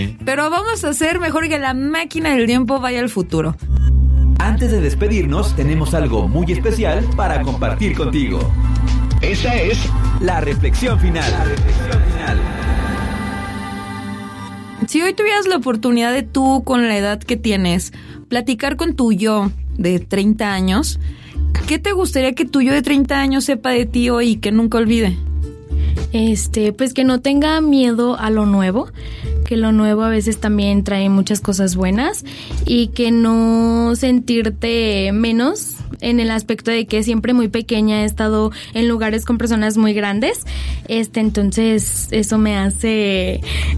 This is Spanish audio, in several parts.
Pero vamos a hacer mejor que la máquina del tiempo vaya al futuro. Antes de despedirnos, tenemos algo muy especial para compartir contigo. Esa es la reflexión final. Si hoy tuvieras la oportunidad de tú, con la edad que tienes, platicar con tu yo de 30 años, ¿qué te gustaría que tu yo de 30 años sepa de ti hoy y que nunca olvide? Pues que no tenga miedo a lo nuevo, que lo nuevo a veces también trae muchas cosas buenas y que no sentirte menos en el aspecto de que siempre muy pequeña he estado en lugares con personas muy grandes, entonces eso me hace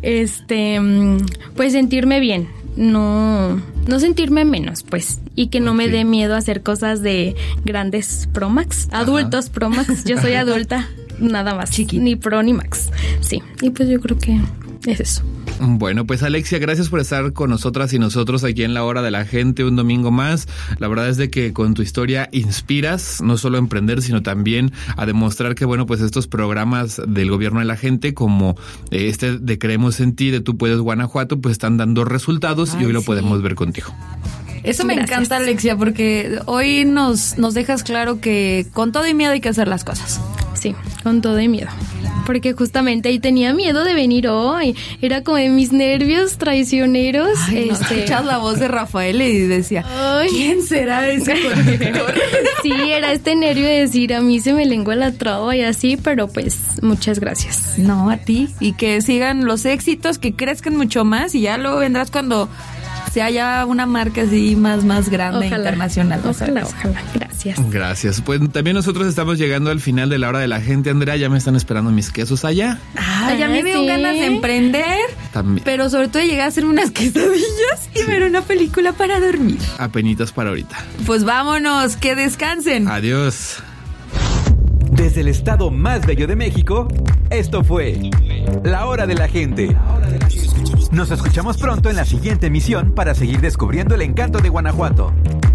pues sentirme bien, no sentirme menos, pues, y que no me dé miedo hacer cosas de grandes Pro Max, adultos Pro Max, yo soy adulta. Nada más, ni Pro ni Max. Sí, y pues yo creo que es eso. Bueno, pues Alexia, gracias por estar con nosotras y nosotros aquí en La Hora de la Gente un domingo más. La verdad es de que con tu historia inspiras no solo a emprender, sino también a demostrar que, bueno, pues estos programas del gobierno de la gente, como de Creemos en Ti, de Tú Puedes Guanajuato, pues están dando resultados y hoy lo podemos ver contigo. Eso me encanta, Alexia, porque hoy nos dejas claro que con todo y miedo hay que hacer las cosas. Sí, con todo y miedo. Porque justamente ahí tenía miedo de venir hoy. Era como de mis nervios traicioneros. Escuchas la voz de Rafael y decía, ¿quién será ese conductor? Sí, era este nervio de decir, a mí se me lengua la traba y así, pero pues muchas gracias. No, a ti. Y que sigan los éxitos, que crezcan mucho más y ya luego vendrás cuando sea ya una marca así más grande, ojalá, internacional. Ojalá. Gracias. Pues también nosotros estamos llegando al final de La Hora de la Gente. Andrea, ya me están esperando mis quesos allá. Ya me dio ganas de emprender. También. Pero sobre todo de llegar a hacer unas quesadillas y ver una película para dormir. Apenitas para ahorita. Pues vámonos, que descansen. Adiós. Desde el estado más bello de México, esto fue La Hora de la Gente. Nos escuchamos pronto en la siguiente emisión para seguir descubriendo el encanto de Guanajuato.